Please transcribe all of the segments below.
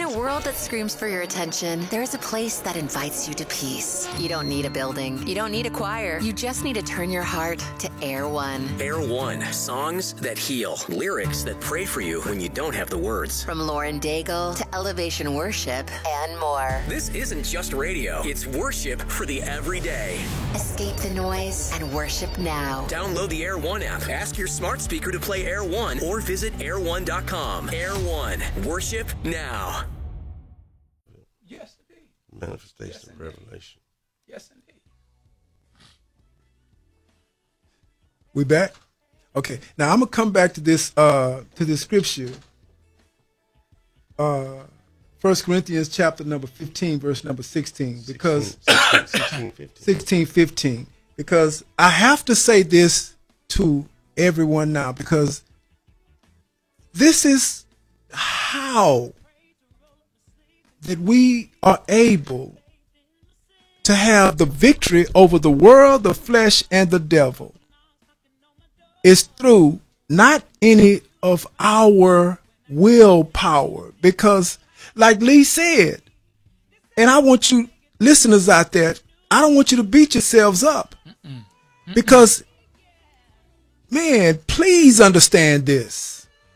a world that screams for your attention, there's a place that invites you to peace. You don't need a building. You don't need a choir. You just need to turn your heart to Air One. Air One. Songs that heal. Lyrics that pray for you when you don't have the words. From Lauren Daigle to Elevation Worship and more. This isn't just radio. It's worship for the everyday. Escape the noise and worship now. Download the Air One app. Ask your smart speaker to play Air One or visit air1.com. Air One. Worship now. Yes, indeed. Manifestation of revelation. Yes, indeed. We back? Okay. Now I'm gonna come back to this scripture. 1 Corinthians chapter number 15, verse number 16, because 16:15. Because I have to say this to everyone now, because this is how that we are able to have the victory over the world, the flesh, and the devil. It's through not any of our willpower, because like Lee said, and I want you listeners out there, I don't want you to beat yourselves up, because man, please understand this.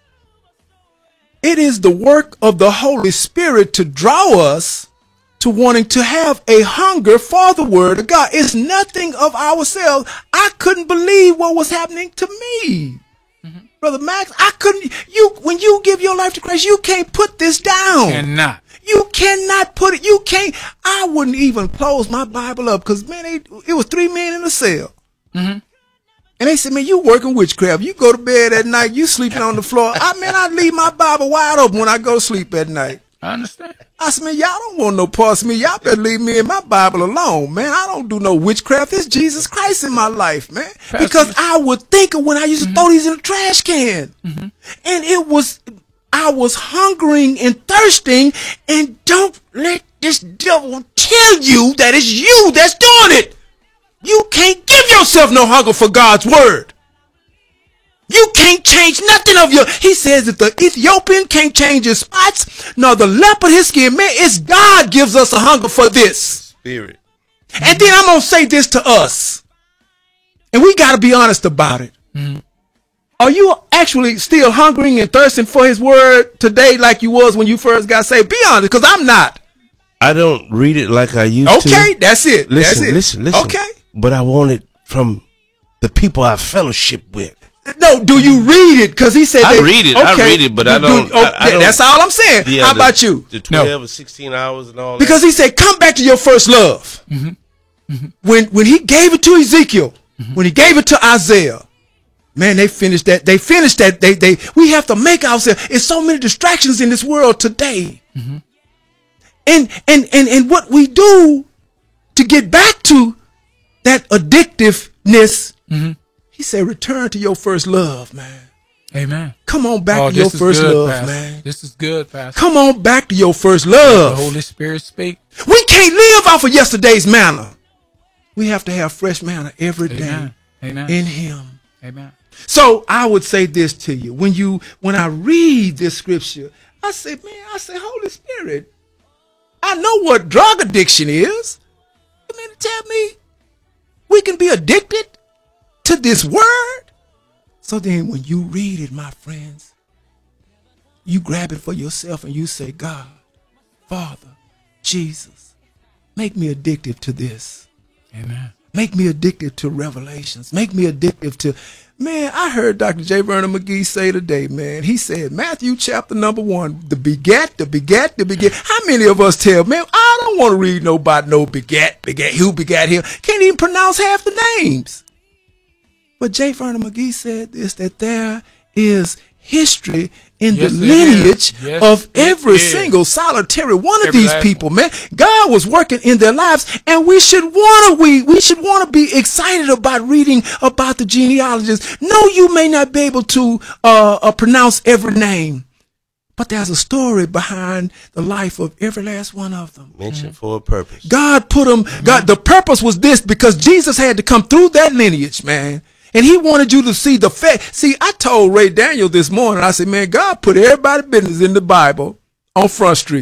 It is the work of the Holy Spirit to draw us to wanting to have a hunger for the Word of God. It's nothing of ourselves. I couldn't believe what was happening to me. Brother Max, when you give your life to Christ, you can't put this down. Cannot. You cannot put it, you can't. I wouldn't even close my Bible up, because, man, it was 3 men in a cell. And they said, man, you working witchcraft. You go to bed at night, you sleeping on the floor. I leave my Bible wide open when I go to sleep at night. I understand. I said, man, y'all don't want no parts of me. Y'all better leave me and my Bible alone, man. I don't do no witchcraft. It's Jesus Christ in my life, man. Pastor, because I would think of when I used to throw these in the trash can. And I was hungering and thirsting, and don't let this devil tell you that it's you that's doing it. You can't give yourself no hunger for God's word. You can't change nothing of your. He says that the Ethiopian can't change his spots, nor the leopard his skin. Man, it's God gives us a hunger for this. Spirit. And then I'm going to say this to us. And we got to be honest about it. Are you actually still hungering and thirsting for his word today like you was when you first got saved? Be honest, because I'm not. I don't read it like I used to. Okay, that's it. Listen. Okay. But I want it from the people I fellowship with. No, do you read it? Because he said I read it, but I don't. That's all I'm saying. Yeah, how about you? The 12 or 16 hours and all because that. he said, come back to your first love. When he gave it to Ezekiel, when he gave it to Isaiah, man, they finished that. We have to make ourselves. There's so many distractions in this world today. And what we do to get back to that addictiveness, he said, return to your first love, man. Amen. Come on back to your first love, Pastor. man. This is good, Pastor. Come on back to your first love. The Holy Spirit speak. We can't live off of yesterday's manna. We have to have fresh manna every day in him. Amen. So I would say this to you. When I read this scripture, I say, Holy Spirit, I know what drug addiction is. You mean to tell me we can be addicted to this word? So then when you read it, my friends, you grab it for yourself and you say, God, Father, Jesus, make me addicted to this. Amen. Make me addicted to revelations. Make me addicted to, man, I heard Dr. J. Vernon McGee say today, man, he said, Matthew chapter number 1, the begat. How many of us tell, man, I don't want to read about no begat, who begat him. Can't even pronounce half the names. But J. Vernon McGee said this, that there is history in the lineage of every single solitary one of these people, man. God was working in their lives, and we should want to be excited about reading about the genealogies. No, you may not be able to pronounce every name, but there's a story behind the life of every last one of them. Mentioned for a purpose. God put them. The purpose was this, because Jesus had to come through that lineage, man. And he wanted you to see the fact. See, I told Ray Daniel this morning, I said, man, God put everybody's business in the Bible on Front Street.